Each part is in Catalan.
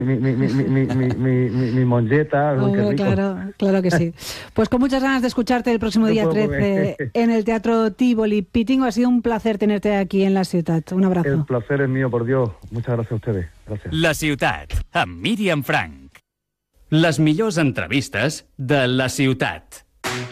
mi monjeta. Oh, qué rico. Claro que sí. Pues con muchas ganas de escucharte el próximo día 13 en el Teatro Tívoli. Pitingo, ha sido un placer tenerte aquí en La Ciutat. Un abrazo. El placer es mío, por Dios. Muchas gracias a ustedes. Gracias. La Ciutat, amb Míriam Frank. Les millors entrevistes de La Ciutat.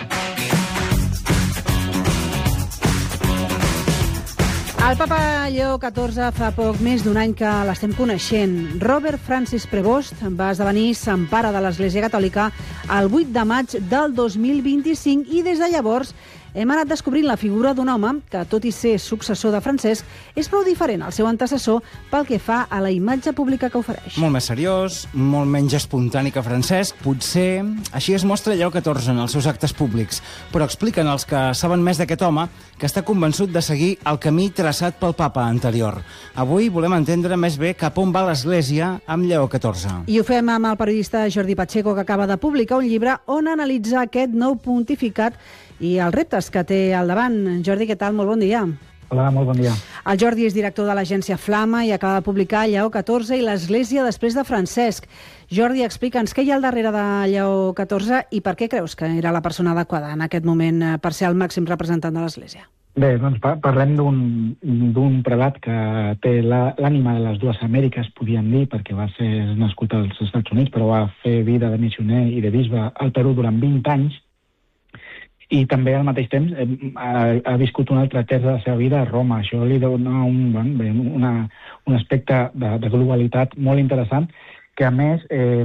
El papa Lleó XIV fa poc més d'un any que l'estem coneixent. Robert Francis Prevost va esdevenir sant pare de l'Església Catòlica el 8 de maig del 2025 i des de llavors hem anat descobrint la figura d'un home que, tot i ser successor de Francesc, és prou diferent al seu antecessor pel que fa a la imatge pública que ofereix. Molt més seriós, molt menys espontani que Francesc. Potser així es mostra Lleó XIV en els seus actes públics. Però expliquen els que saben més d'aquest home que està convençut de seguir el camí traçat pel papa anterior. Avui volem entendre més bé cap on va l'Església amb Lleó XIV. I ho fem amb el periodista Jordi Pacheco, que acaba de publicar un llibre on analitza aquest nou pontificat i els reptes que té al davant. Jordi, què tal? Molt bon dia. Hola, molt bon dia. El Jordi és director de l'agència Flama i acaba de publicar Lleó XIV i l'Església després de Francesc. Jordi, explica'ns què hi ha al darrere de Lleó XIV i per què creus que era la persona adequada en aquest moment per ser el màxim representant de l'Església. Bé, doncs parlem d'un prelat que té l'ànima de les dues Amèriques, podríem dir, perquè va ser nascut als Estats Units, però va fer vida de missioner i de bisbe al Perú durant 20 anys, i també al mateix temps ha viscut una altra terç de la seva vida a Roma. Això li dona un aspecte de globalitat molt interessant, que a més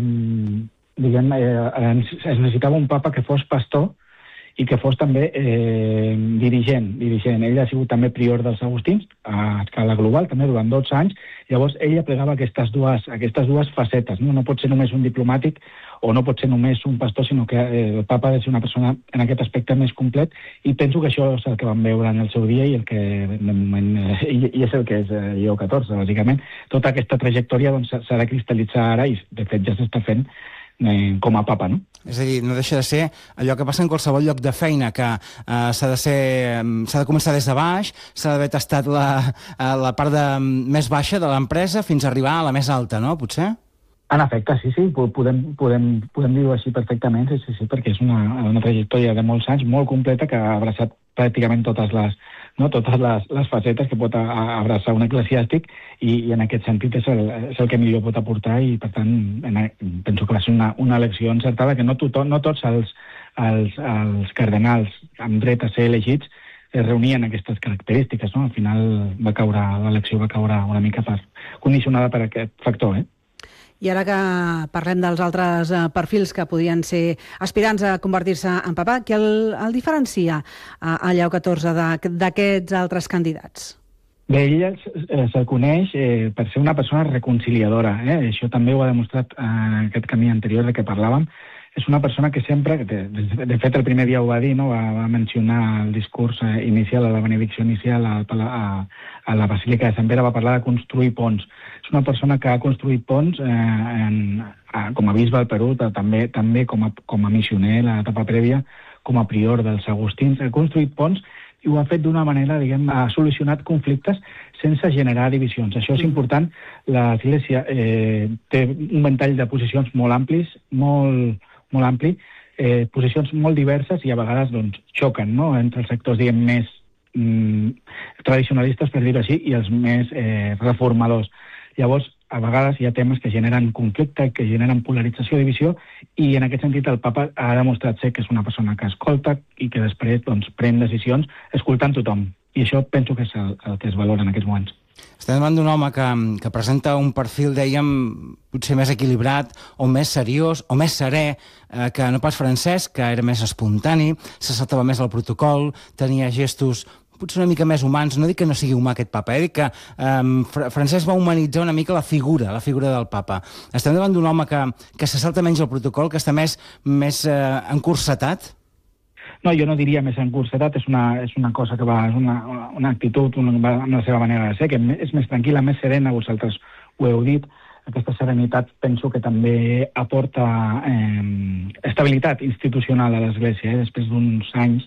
es necessitava un papa que fos pastor i que fos també dirigent. Ell ha sigut també prior dels Agustins a escala global, també durant 12 anys. Llavors ell aplegava aquestes dues facetes. No pot ser només un diplomàtic o no pot ser només un pastor, sinó que el papa ha de ser una persona en aquest aspecte més complet, i penso que això és el que vam veure en el seu dia i el que de moment i és el que és Lleó XIV, bàsicament. Tota aquesta trajectòria s'ha de cristal·litzar ara i de fet ja s'està fent com a papa, no? És a dir, no deixa de ser allò que passa en qualsevol lloc de feina, que s'ha de començar des de baix, s'ha d'haver tastat la part més baixa de l'empresa fins a arribar a la més alta, no? Potser? En efecte, sí, podem dir-ho així perfectament, sí, perquè és una trajectòria de molts anys, molt completa, que ha abraçat pràcticament totes les facetes que pot abraçar un eclesiàstic, i en aquest sentit és el que millor pot aportar, i per tant penso que va ser una elecció encertada, que no tots els cardenals amb dret a ser elegits reunien aquestes característiques, no? Al final l'elecció va caure una mica condicionada per aquest factor, I ara que parlem dels altres perfils que podien ser aspirants a convertir-se en papa, què el diferencia a Lleó XIV d'aquests altres candidats? Bé, ell se'l coneix per ser una persona reconciliadora. Això també ho ha demostrat en aquest camí anterior de què parlàvem. És una persona que sempre, de fet el primer dia ho va dir, no? Va mencionar el discurs inicial, a la benedicció inicial a la Basílica de Sant Pere, va parlar de construir ponts. És una persona que ha construït ponts com a bisbe al Perú, també com a missioner, l'etapa prèvia, com a prior dels Agustins. Ha construït ponts i ho ha fet d'una manera, ha solucionat conflictes sense generar divisions. Això és important. L'Església té un ventall de posicions molt amplis, molt ampli, posicions molt diverses, i a vegades xoquen, no?, entre els sectors més tradicionalistes, per dir-ho així, i els més reformadors. Llavors, a vegades hi ha temes que generen conflicte, que generen polarització, divisió, i en aquest sentit el papa ha demostrat ser que és una persona que escolta i que després pren decisions escoltant tothom. I això penso que és el que es valora en aquests moments. Estem davant d'un home que presenta un perfil, dèiem, potser més equilibrat, o més seriós, o més serè, que no pas Francesc, que era més espontani, se saltava més el protocol, tenia gestos potser una mica més humans. No dic que no sigui humà aquest papa, dic que Francesc va humanitzar una mica la figura del papa. Estem davant d'un home que se salta menys el protocol, que està més encursetat? No, jo no diria més encursetat, és una cosa que és una actitud, amb la seva manera de ser, que és més tranquil·la, més serena, vosaltres ho heu dit. Aquesta serenitat penso que també aporta estabilitat institucional a l'Església, després d'uns anys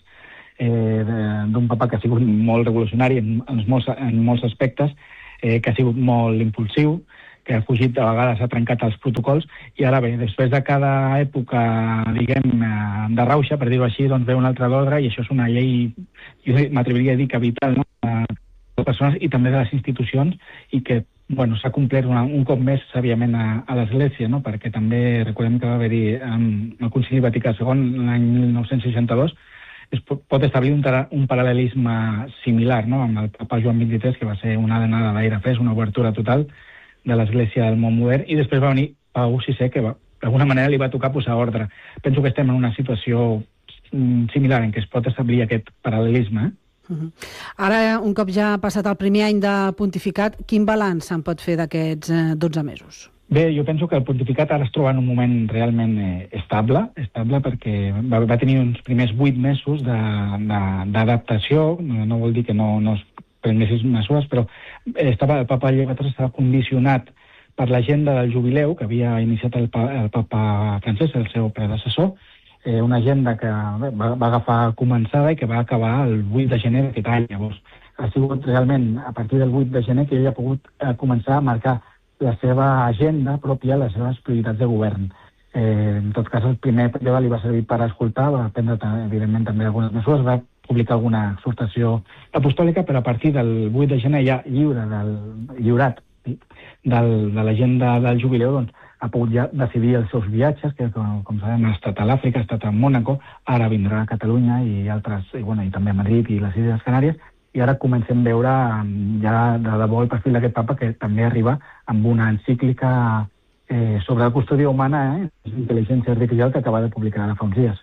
d'un papa que ha sigut molt revolucionari en molts aspectes, que ha sigut molt impulsiu, que ha fugit, a vegades ha trencat els protocols, i ara bé, després de cada època, diguem, de rauxa, per dir-ho així, doncs ve un altre d'ordre, i això és una llei, jo m'atreviria a dir que vital, no?, de les persones i també de les institucions, i que, bueno, s'ha complert un cop més, sàviament, a l'Església, no?, perquè també recordem que va haver-hi el Concili Vaticà II l'any 1962, es pot establir un paral·lelisme similar, no?, amb el papa Joan XXIII, que va ser una anada d'aire fresc, una obertura total de l'Església del món modern, i després va venir Pau VI, que d'alguna manera li va tocar posar ordre. Penso que estem en una situació similar en què es pot establir aquest paral·lelisme. Ara, un cop ja ha passat el primer any de pontificat, quin balanç se'n pot fer d'aquests 12 mesos? Bé, jo penso que el pontificat ara es troba en un moment realment estable perquè va tenir uns primers 8 mesos d'adaptació, no vol dir que no es prenguessin mesures, però el papa Lleó XIV estava condicionat per l'agenda del jubileu que havia iniciat el papa Francesc, el seu predecessor, una agenda que va agafar començada i que va acabar el 8 de gener d'aquest any. Llavors, ha sigut realment a partir del 8 de gener que ell ha pogut començar a marcar la seva agenda pròpia, les seves prioritats de govern. En tot cas, el primer període li va servir per escoltar, va prendre, evidentment, també algunes mesures, va publicar alguna exhortació apostòlica, però a partir del 8 de gener, ja lliurat de l'agenda del jubileu, doncs, ha pogut ja decidir els seus viatges, que, com sabem, ha estat a l'Àfrica, ha estat a Mònaco, ara vindrà a Catalunya i altres, i també a Madrid i les Illes Canàries, i ara comencem a veure ja de debò el perfil d'aquest papa, que també arriba amb una encíclica sobre la custòdia humana, intel·ligència artificial, que acaba de publicar ara fa uns dies.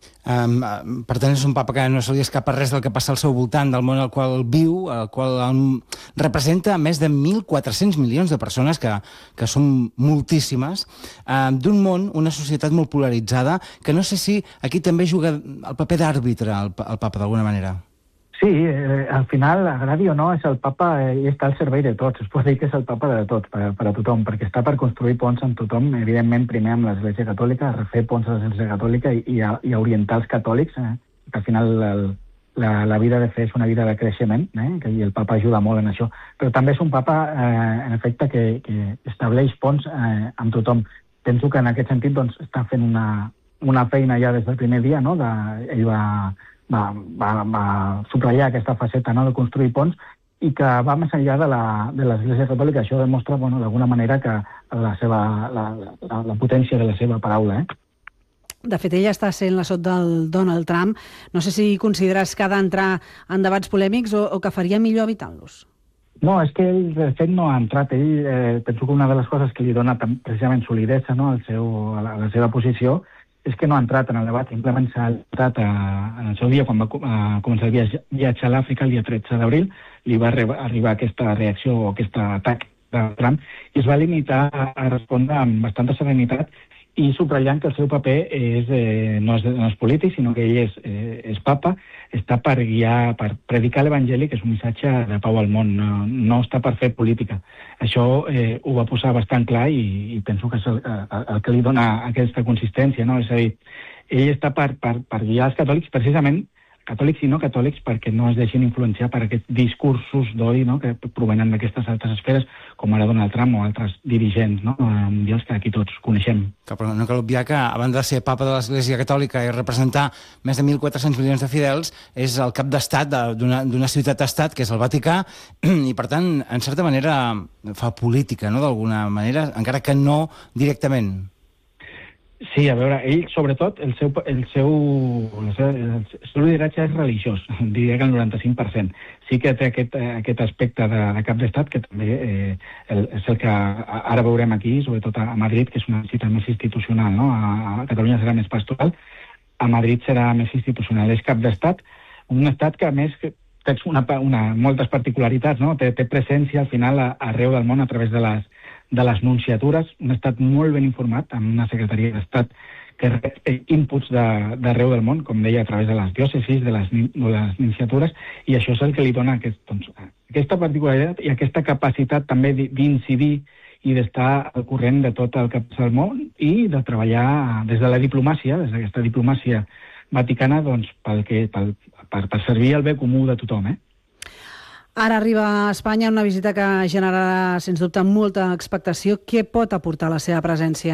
Per tant, és un papa que no se li escapa res del que passa al seu voltant, del món al qual viu, al qual representa més de 1.400 milions de persones, que són moltíssimes, d'un món, una societat molt polaritzada, que no sé si aquí també juga el paper d'àrbitre, el papa, d'alguna manera. Sí, al final, agradi o no, és el papa i està al servei de tots. Es pot dir que és el papa de tots, per a tothom, perquè està per construir ponts amb tothom, evidentment primer amb l'Església Catòlica, refer ponts a l'Església Catòlica i orientar els catòlics, que al final la vida de fe és una vida de creixement, i el papa ajuda molt en això. Però també és un papa, en efecte, que estableix ponts amb tothom. Penso que en aquest sentit doncs, està fent una feina ja des del primer dia, no? Ell va subratllar aquesta faceta, no?, de construir ponts, i que va més enllà de l'Església Catòlica. Això demostra, d'alguna manera, que la potència de la seva paraula. De fet, ella està sent l'assot del Donald Trump. No sé si consideres que ha d'entrar en debats polèmics o que faria millor evitant-los. No, és que ell, de fet, no ha entrat. Ell, penso que una de les coses que li dona precisament solidesa, no?, a la seva posició, és que no ha entrat en el debat, simplement s'ha entrat en el seu dia, quan va començar el viatge a l'Àfrica, el dia 13 d'abril, li va arribar aquesta reacció o aquest atac de Trump, i es va limitar a respondre amb bastanta serenitat i subratllant que el seu paper no és polític, sinó que ell és papa, està per guiar, per predicar l'Evangeli, que és un missatge de pau al món, no està per fer política. Això ho va posar bastant clar i penso que és el que li dona aquesta consistència, no? És a dir, ell està per guiar els catòlics, precisament catòlics i no catòlics, perquè no es deixin influenciar per aquests discursos d'odi, no?, que provenen d'aquestes altres esferes, com ara Donald Trump o altres dirigents, no?, mundials que aquí tots coneixem. Però no cal obviar que, a banda de ser papa de l'Església Catòlica i representar més de 1.400 milions de fidels, és el cap d'estat d'una ciutat-estat, que és el Vaticà, i per tant, en certa manera, fa política, no?, d'alguna manera, encara que no directament. Sí, a veure, ell, sobretot, el seu lideratge és religiós, diria que el 95%. Sí que té aquest aspecte de cap d'estat, que també és el que ara veurem aquí, sobretot a Madrid, que és una ciutat més institucional, no? A Catalunya serà més pastoral, a Madrid serà més institucional. És cap d'estat, un estat que, a més, té moltes particularitats, no? Té presència, al final, arreu del món a través de les nunciatures, un estat molt ben informat, amb una secretaria d'estat que rep inputs d'arreu del món, com deia, a través de les diòcesis, de les nunciatures, i això és el que li dona aquesta particularitat i aquesta capacitat també d'incidir i d'estar al corrent de tot el que passa al món i de treballar des de la diplomàcia, des d'aquesta diplomàcia vaticana, doncs, per servir el bé comú de tothom, Ara arriba a Espanya una visita que generarà, sens dubte, molta expectació. Què pot aportar la seva presència?